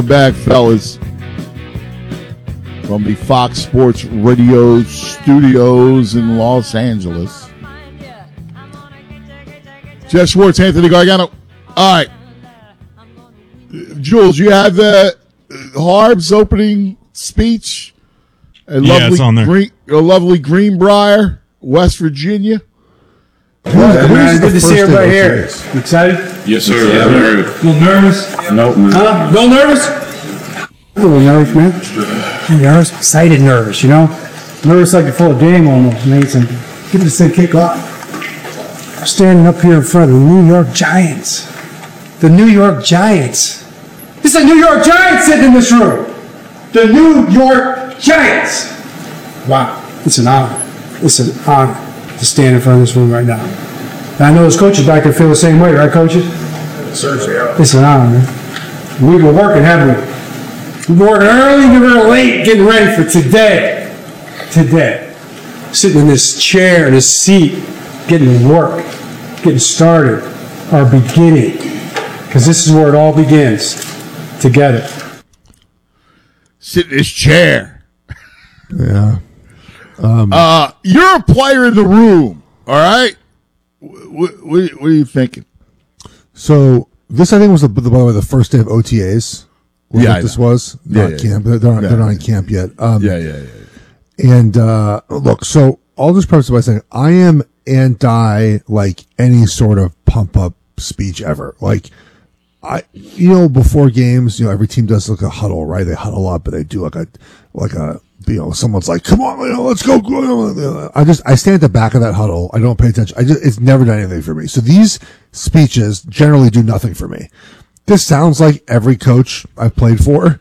Back, fellas, from the Fox Sports Radio studios in Los Angeles. Jeff Schwartz, Anthony Gargano. All right. Jules, you have the Harb's opening speech. It's on there. A lovely Greenbrier, West Virginia. Man, good to see everybody here. You excited? Yes, sir. Yeah, a little nervous? No. Huh? A little nervous? A little nervous, man. Nervous? Excited nervous, you know? Nervous like you're full of game almost. Amazing. Give this thing kick off. I'm standing up here in front of the New York Giants. The New York Giants. It's the New York Giants sitting in this room. The New York Giants. Wow. It's an honor. It's an honor to stand in front of this room right now. And I know as coaches back there feel the same way, right, coaches? Sir, It's an honor, man. We've been working, haven't we? We've been working early and we're late getting ready for today. Today. Sitting in this chair, in this seat, getting to work, getting started, our beginning. Because this is where it all begins. Together. Sit in this chair. Yeah. You're a player in the room, all right? What are you thinking? So this, I think, was by the way, the first day of OTAs. Yeah, this was not camp. They're not in camp yet. Yeah. And look, so I'll just preface it by saying I am anti like any sort of pump up speech ever. Like before games, every team does like a huddle, right? They huddle up and they do like a someone's like, come on, let's go. I stand at the back of that huddle. I don't pay attention. It's never done anything for me. So these speeches generally do nothing for me. This sounds like every coach I've played for,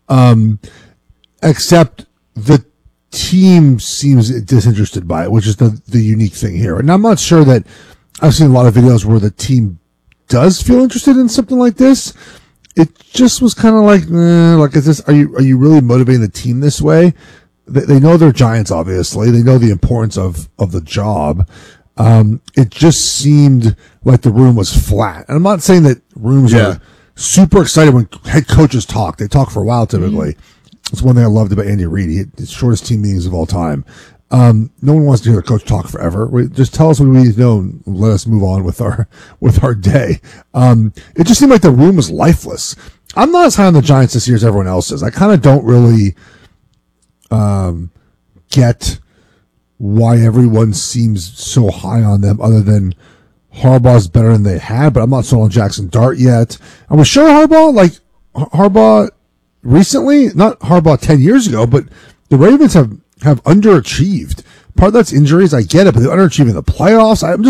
except the team seems disinterested by it, which is the unique thing here. And I'm not sure that I've seen a lot of videos where the team does feel interested in something like this. It just was kind of like, is this, are you really motivating the team this way? They know they're Giants, obviously. They know the importance of the job. It just seemed like the room was flat. And I'm not saying that rooms are super excited when head coaches talk. They talk for a while typically. It's one thing I loved about Andy Reid. He had the shortest team meetings of all time. No one wants to hear a coach talk forever. Just tell us what we need to know and let us move on with our day. It just seemed like the room was lifeless. I'm not as high on the Giants this year as everyone else is. I kind of don't really get why everyone seems so high on them other than Harbaugh's better than they had, but I'm not sold on Jackson Dart yet. I was sure Harbaugh recently, not Harbaugh 10 years ago, but the Ravens have underachieved. Part of that's injuries. I get it, but they're underachieving the playoffs. I'm